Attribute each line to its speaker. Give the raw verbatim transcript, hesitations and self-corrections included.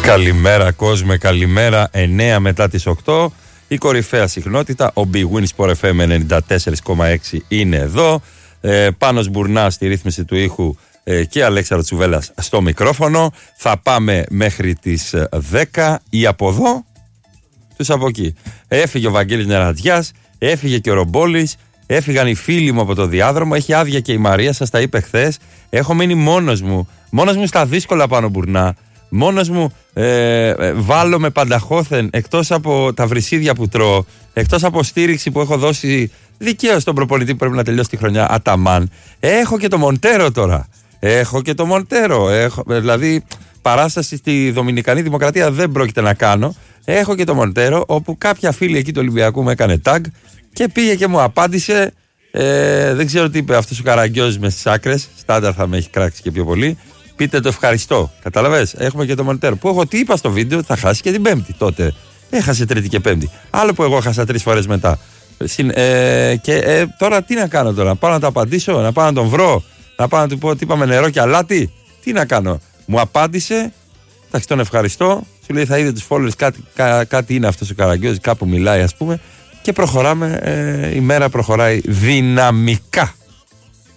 Speaker 1: Καλημέρα κόσμε, καλημέρα. εννέα μετά τις οκτώ. Η κορυφαία συχνότητα, ο Big Win Sport εφ εμ ενενήντα τέσσερα κόμμα έξι είναι εδώ. Ε, Πάνος Μπουρνάς στη ρύθμιση του ήχου ε, και Αλέξανδρος Τσουβέλλας στο μικρόφωνο. Θα πάμε μέχρι τις δέκα ή από εδώ, τους από εκεί. Έφυγε ο Βαγγέλης Νερατζιάς, έφυγε και ο Ρομπόλης, έφυγαν οι φίλοι μου από το διάδρομο. Έχει άδεια και η Μαρία, σας τα είπε χθες. Έχω μείνει μόνος μου, μόνος μου στα δύσκολα πάνω Μπουρνά. Μόνος μου ε, ε, βάλω με πανταχώθεν, εκτός από τα βρυσίδια που τρώω, εκτός από στήριξη που έχω δώσει δικαίως στον προπονητή που πρέπει να τελειώσει τη χρονιά, Αταμάν. Έχω και το Μοντέρο τώρα. Έχω και το Μοντέρο. Έχω, δηλαδή παράσταση στη Δομινικανή Δημοκρατία δεν πρόκειται να κάνω. Έχω και το Μοντέρο, όπου κάποια φίλη εκεί του Ολυμπιακού μου έκανε tag και πήγε και μου απάντησε. Ε, δεν ξέρω τι είπε αυτός ο Καραγκιόζης μες στις άκρες. Στάνταρ θα με έχει κράξει και πιο πολύ. Πείτε το ευχαριστώ. Καταλαβες. Έχουμε και το Μοντέρο. Που εγώ τι είπα στο βίντεο, θα χάσει και την Πέμπτη τότε. Έχασε Τρίτη και Πέμπτη. Άλλο που εγώ έχασα τρεις φορές μετά. Συν, ε, και ε, τώρα τι να κάνω τώρα, να πάω να το απαντήσω, να πάω να τον βρω, να πάω να του πω τι είπαμε νερό και αλάτι. Τι να κάνω. Μου απάντησε. Εντάξει, τον ευχαριστώ. Σου λέει θα είδε τους followers, κάτι, κά, κάτι είναι αυτός ο Καραγκιόζης, κάπου μιλάει ας πούμε. Και προχωράμε. Ε, η μέρα προχωράει δυναμικά.